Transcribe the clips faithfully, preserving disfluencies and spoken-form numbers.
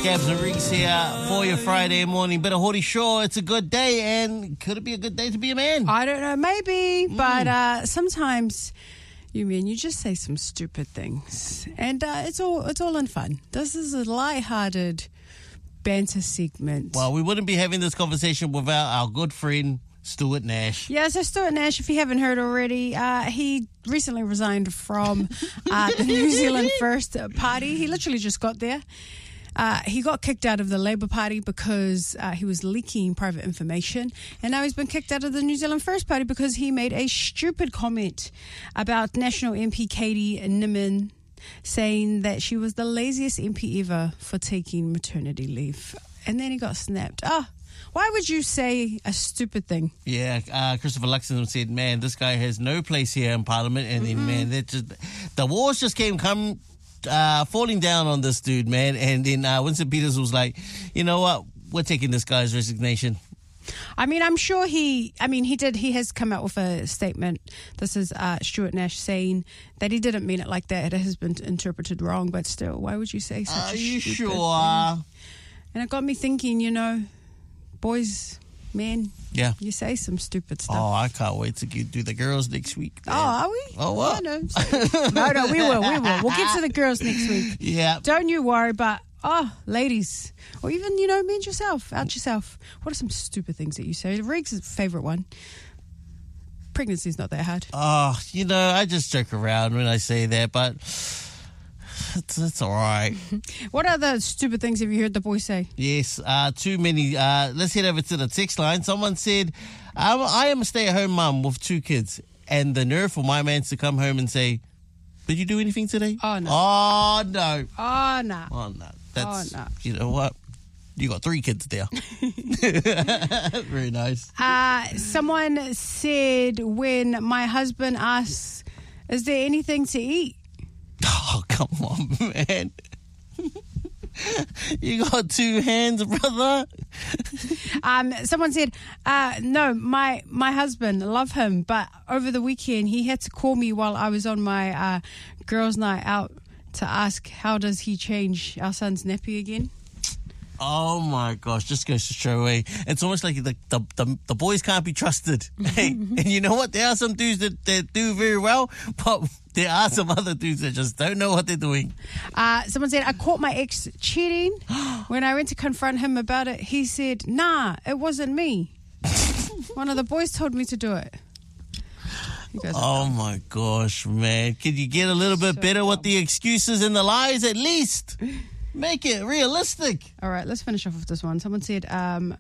Gabs and Reese here for your Friday morning. Bit of Horty Shaw. It's a good day, and could it be a good day to be a man? I don't know, maybe, Mm. but uh, sometimes you mean you just say some stupid things, and uh, it's all it's all in fun. This is a light-hearted banter segment. Well, we wouldn't be having this conversation without our good friend Stuart Nash. Yeah, so Stuart Nash, if you haven't heard already, uh, he recently resigned from uh, the New Zealand First Party. He literally just got there. Uh, he got kicked out of the Labour Party because uh, he was leaking private information, and now he's been kicked out of the New Zealand First Party because he made a stupid comment about National M P Katie Niman, saying that she was the laziest M P ever for taking maternity leave. And then he got snapped. Ah, why would you say a stupid thing? Yeah, uh, Christopher Luxon said, man, this guy has no place here in Parliament. And then, man, that just, the walls just came come uh, falling down on this dude, man. And then uh, Winston Peters was like, you know what? We're taking this guy's resignation. I mean, I'm sure he, I mean, he did, he has come out with a statement. This is uh, Stuart Nash saying that he didn't mean it like that. It has been interpreted wrong, but still, why would you say such Are a you stupid sure? thing? And it got me thinking, you know, boys, men, Yeah. you say some stupid stuff. Oh, I can't wait to get, do the girls next week. Oh, man. are we? Oh, what? Yeah, no, no, no, we will, we will. We'll get to the girls next week. Yeah. Don't you worry, but, oh, ladies, or even, you know, me and yourself, out yourself. What are some stupid things that you say? Rig's favourite one. Pregnancy's not that hard. Oh, you know, I just joke around when I say that, but it's, it's all right. What other stupid things have you heard the boys say? Yes, uh, too many. Uh, let's head over to the text line. Someone said, um, I am a stay-at-home mum with two kids, and the nerve for my man to come home and say, did you do anything today? Oh, no. Oh, no. Oh, no. Oh, no. That's, Oh, no. you know what? You got three kids there. Very nice. Uh, someone said when my husband asks, is there anything to eat? Oh, come on, man. You got two hands, brother. Um, someone said, uh, no, my, my husband, love him, but over the weekend he had to call me while I was on my uh, girls' night out to ask how does he change our son's nappy again. Oh my gosh, just goes to show away. It's almost like the the, the, the boys can't be trusted. Hey, and you know what? There are some dudes that, that do very well, but there are some other dudes that just don't know what they're doing. Uh, someone said, I caught my ex cheating. When I went to confront him about it, he said, nah, it wasn't me. One of the boys told me to do it. You guys are Oh my gosh, man. Can you get a little bit So better dumb. with the excuses and the lies at least? Make it realistic. All right, let's finish off with this one. Someone said, um,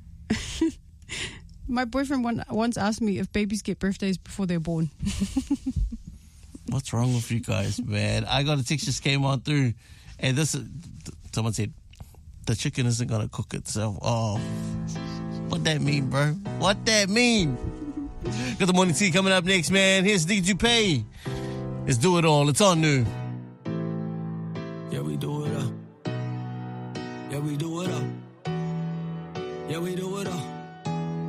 my boyfriend one, once asked me if babies get birthdays before they're born. What's wrong with you guys, man? I got a text just came on through, and this someone said the chicken isn't gonna cook itself. Oh, what that mean, bro? What that mean? Got the morning tea coming up next, man. Here's D J Pay. Let's do it all. It's on new. Yeah, we do it up. Yeah, we do it up. Yeah, we do it up.